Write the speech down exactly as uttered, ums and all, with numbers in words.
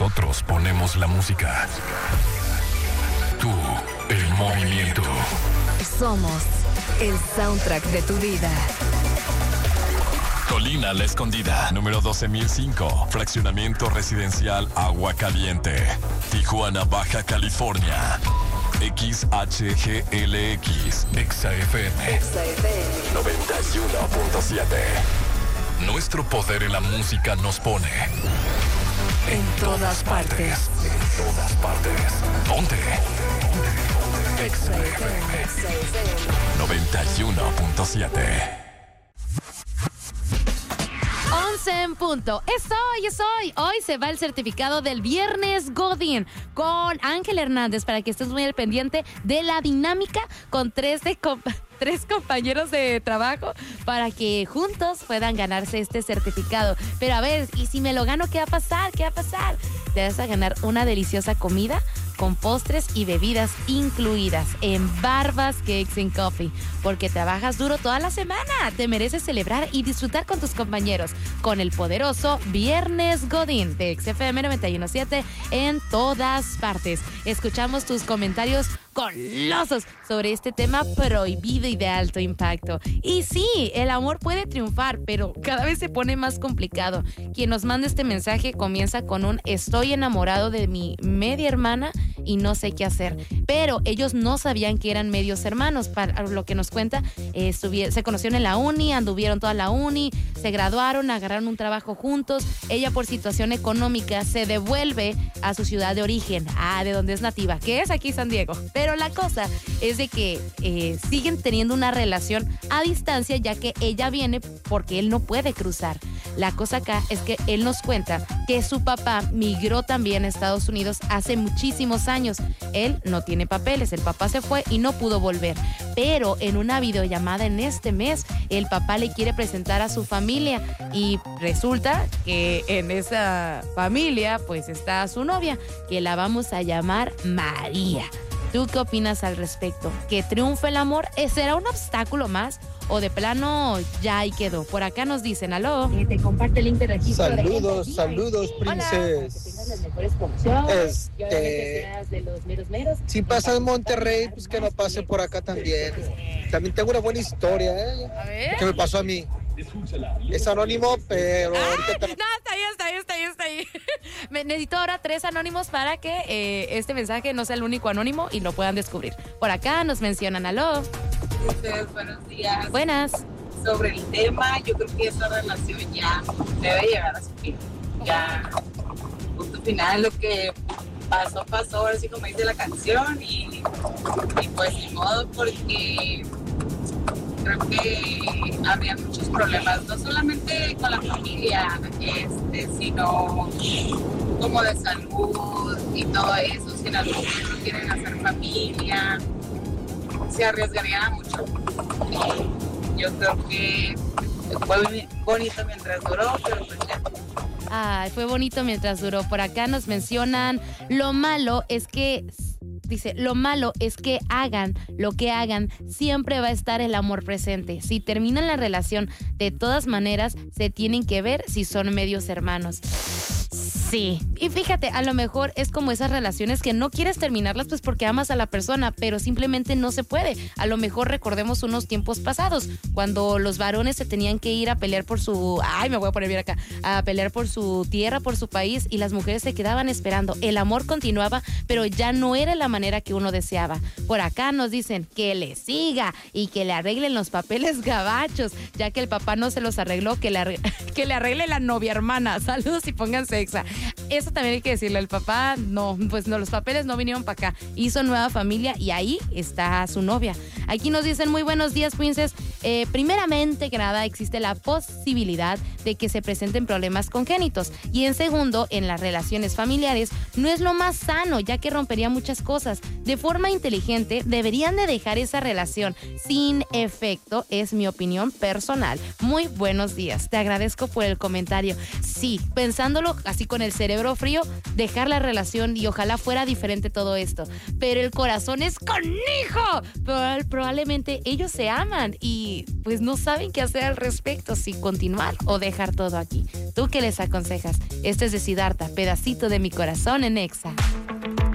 Nosotros ponemos la música. Tú, el movimiento. Somos el soundtrack de tu vida. Colina La Escondida, número doce mil cinco, fraccionamiento residencial Agua Caliente, Tijuana, Baja California. X H G L X, Exa F M, Exa F M noventa y uno punto siete. Nuestro poder en la música nos pone en todas partes. En todas partes. Ponte. Exa F M noventa y uno punto siete. once en punto. Es hoy, es hoy. Hoy se va el certificado del Viernes Godín con Ángel Hernández para que estés muy al pendiente de la dinámica con tres de compa- tres compañeros de trabajo para que juntos puedan ganarse este certificado. Pero a ver, ¿y si me lo gano, qué va a pasar? ¿Qué va a pasar? Te vas a ganar una deliciosa comida con postres y bebidas incluidas en Barbas Cakes and Coffee, porque trabajas duro toda la semana. Te mereces celebrar y disfrutar con tus compañeros con el poderoso Viernes Godín de X F M noventa y uno punto siete en todas partes. Escuchamos tus comentarios golosos sobre este tema prohibido y de alto impacto. Y sí, el amor puede triunfar, pero cada vez se pone más complicado. Quien nos manda este mensaje comienza con un: estoy enamorado de mi media hermana y no sé qué hacer. Pero ellos no sabían que eran medios hermanos. Para lo que nos cuenta, eh, estuvi- se conocieron en la uni, anduvieron toda la uni, se graduaron, agarraron un trabajo juntos. Ella, por situación económica, se devuelve a su ciudad de origen, ah, de donde es nativa, que es aquí San Diego. Pero la cosa es de que eh, siguen teniendo una relación a distancia, ya que ella viene porque él no puede cruzar. La cosa acá es que él nos cuenta que su papá migró también a Estados Unidos hace muchísimos años. Él no tiene papeles, el papá se fue y no pudo volver. Pero en una videollamada en este mes, el papá le quiere presentar a su familia y resulta que en esa familia pues está su novia, que la vamos a llamar María. ¿Tú qué opinas al respecto? ¿Que triunfe el amor? ¿Será un obstáculo más? ¿O de plano ya ahí quedó? Por acá nos dicen, aló. Eh, te comparte el link de registro. Saludos, de saludos, princes. Que tengas las mejores promociones. Este, que obviamente seas de los meros meros. Si pasa en Monterrey, pues que no pase por acá también. También tengo una buena historia, ¿eh? A ver. Que me pasó a mí. Es anónimo, pero ¡Ah! ahorita No, está ahí, está ahí, está ahí, está ahí. Me necesito ahora tres anónimos para que eh, este mensaje no sea el único anónimo y lo puedan descubrir. Por acá nos mencionan, aló. Ustedes, buenos días. Buenas. Sobre el tema, yo creo que esta relación ya debe llegar a su fin. Ya, punto final, lo que pasó, pasó, ahora sí como dice la canción, y, y pues ni modo, porque creo que había muchos problemas, no solamente con la familia, este, sino como de salud y todo eso. Si en algún momento quieren hacer familia, se arriesgarían a mucho. Yo creo que fue bonito mientras duró, pero pues ya. Ay, fue bonito mientras duró. Por acá nos mencionan, lo malo es que... Dice, lo malo es que hagan lo que hagan, siempre va a estar el amor presente. Si terminan la relación, de todas maneras, se tienen que ver si son medios hermanos. Sí, y fíjate, a lo mejor es como esas relaciones que no quieres terminarlas pues porque amas a la persona, pero simplemente no se puede. A lo mejor recordemos unos tiempos pasados, cuando los varones se tenían que ir a pelear por su... Ay, me voy a poner bien acá. A pelear por su tierra, por su país, y las mujeres se quedaban esperando. El amor continuaba, pero ya no era la manera que uno deseaba. Por acá nos dicen que le siga y que le arreglen los papeles gabachos, ya que el papá no se los arregló, que le, arregle, que le arregle la novia hermana. Saludos y pónganse exa. Eso también hay que decirle, el papá no, pues no, los papeles no vinieron para acá, hizo nueva familia y ahí está su novia. Aquí nos dicen, muy buenos días, Princes. Eh, primeramente que nada, existe la posibilidad de que se presenten problemas congénitos, y en segundo, en las relaciones familiares no es lo más sano, ya que rompería muchas cosas. De forma inteligente deberían de dejar esa relación sin efecto, es mi opinión personal. Muy buenos días, te agradezco por el comentario. Sí, pensándolo así con el cerebro cerebro frío, dejar la relación y ojalá fuera diferente todo esto. Pero el corazón es canijo. Pero probablemente ellos se aman y pues no saben qué hacer al respecto, si continuar o dejar todo aquí. ¿Tú qué les aconsejas? Este es de Siddhartha, pedacito de mi corazón en Exa.